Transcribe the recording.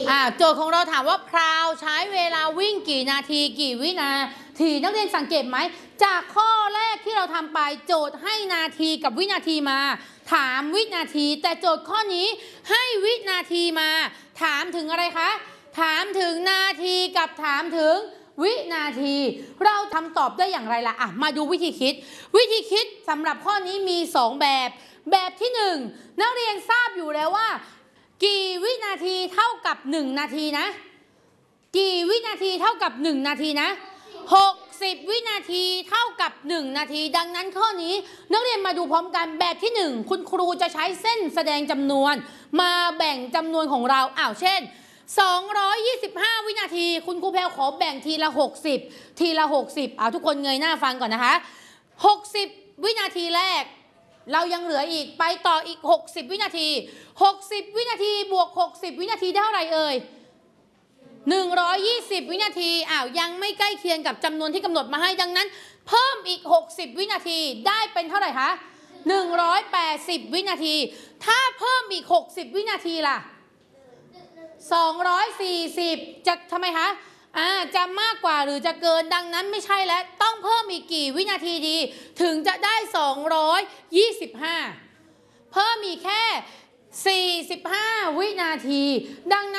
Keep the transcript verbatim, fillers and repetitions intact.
อ่าโจทย์ของเราถามว่าพราวใช้เวลาวิ่งกี่นาทีกี่วินาทีนักเรียนสังเกตไหมจากข้อแรกที่เราทำไปโจทย์ให้นาทีกับวินาทีมาถามวินาทีแต่โจทย์ข้อนี้ให้วินาทีมาถามถึงอะไรคะถามถึงนาทีกับถามถึงวินาทีเราทำตอบได้อย่างไรล่ะอ่ะมาดูวิธีคิดวิธีคิดสำหรับข้อนี้มีสองแบบแบบที่หนึ่งนักเรียนทราบอยู่แล้วว่ากี่วินาทีเท่ากับหนึ่งนาทีนะกี่วินาทีเท่ากับหนึ่งนาทีนะหกสิบวินาทีเท่ากับหนึ่งนาทีดังนั้นข้อนี้นักเรียนมาดูพร้อมกันแบบที่หนึ่งคุณครูจะใช้เส้นแสดงจำนวนมาแบ่งจำนวนของเราอ้าวเช่นสองร้อยยี่สิบห้าวินาทีคุณครูแพรวขอแบ่งทีละหกสิบทีละหกสิบเอาทุกคนเงยหน้าฟังก่อนนะคะหกสิบวินาทีแรกเรายังเหลืออีกไปต่ออีกหกสิบวินาทีหกสิบวินาทีบวกหกสิบวินาทีได้เท่าไหร่เอ่ยหนึ่งร้อยยี่สิบวินาทีอ้าวยังไม่ใกล้เคียงกับจำนวนที่กำหนดมาให้ดังนั้นเพิ่มอีกหกสิบวินาทีได้เป็นเท่าไหร่คะหนึ่งร้อยแปดสิบวินาทีถ้าเพิ่มอีกหกสิบวินาทีล่ะสองร้อยสี่สิบจะทำไมคะอ่าจะมากกว่าหรือจะเกินดังนั้นไม่ใช่แล้วต้องเพิ่มอีกกี่วินาทีดีถึงจะได้สองร้อยยี่สิบห้าเพิ่มอีกแค่สี่สิบห้าวินาทีดังนั้น